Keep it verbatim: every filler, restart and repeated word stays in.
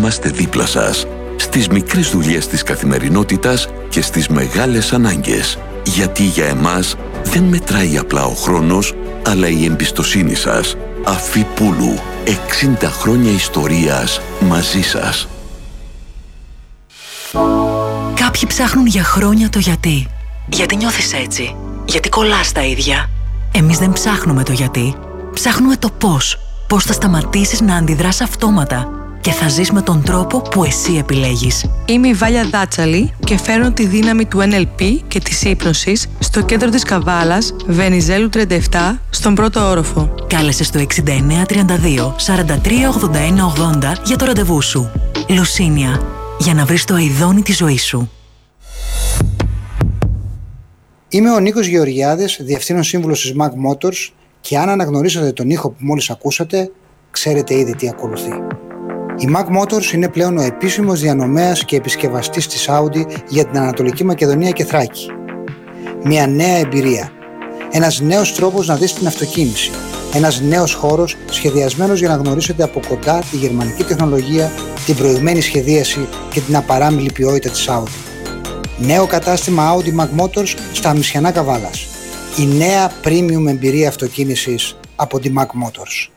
είμαστε δίπλα σας, στις μικρές δουλειές της καθημερινότητας και στις μεγάλες ανάγκες. Γιατί για εμάς δεν μετράει απλά ο χρόνος, αλλά η εμπιστοσύνη σας. Αφίπουλου, εξήντα χρόνια ιστορίας μαζί σας. Κάποιοι ψάχνουν για χρόνια το γιατί. Γιατί νιώθεις έτσι. Γιατί κολλάς τα ίδια. Εμείς δεν ψάχνουμε το γιατί. Ψάχνουμε το πώς. Πώς θα σταματήσεις να αντιδράς αυτόματα και θα ζεις με τον τρόπο που εσύ επιλέγεις. Είμαι η Βάλια Δάτσαλη και φέρνω τη δύναμη του Εν Ελ Πι και της ύπνωσης στο κέντρο της Καβάλας, Βενιζέλου τριάντα επτά, στον πρώτο όροφο. Κάλεσε στο εξήντα εννέα τριάντα δύο σαράντα τρία ογδόντα ένα ογδόντα για το ραντεβού σου. Λουσίνια, για να βρεις το αηδόνι της ζωής σου. Είμαι ο Νίκος Γεωργιάδης, Διευθύνων Σύμβουλος της Mag Motors, και αν αναγνωρίσατε τον ήχο που μόλις ακούσατε, ξέρετε ήδη τι ακολουθεί. Η Mag Motors είναι πλέον ο επίσημος διανομέας και επισκευαστής της Audi για την Ανατολική Μακεδονία και Θράκη. Μια νέα εμπειρία. Ένας νέος τρόπος να δεις την αυτοκίνηση. Ένας νέος χώρος σχεδιασμένος για να γνωρίσετε από κοντά τη γερμανική τεχνολογία, την προηγμένη σχεδίαση και την απαράμιλη ποιότητα της Audi. Νέο κατάστημα Audi Mag Motors στα Αμισιανά Καβάλας. Η νέα premium εμπειρία αυτοκίνησης από τη Mag Motors.